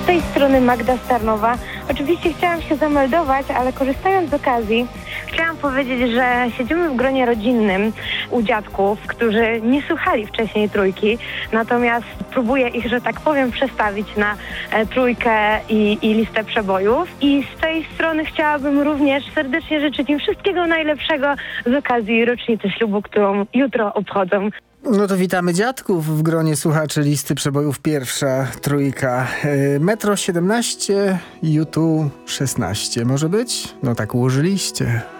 tej strony Magda Starnowa. Oczywiście chciałam się zameldować, ale korzystając z okazji, chciałam powiedzieć, że siedzimy w gronie rodzinnym u dziadków, którzy nie słuchali wcześniej trójki, natomiast próbuję ich, że tak powiem, przestawić na trójkę i listę przebojów. I z tej strony chciałabym również serdecznie życzyć im wszystkiego najlepszego z okazji rocznicy ślubu, którą jutro obchodzą. No to witamy dziadków w gronie słuchaczy listy przebojów. Pierwsza trójka. Metro 17, YouTube 16. Może być? No tak ułożyliście.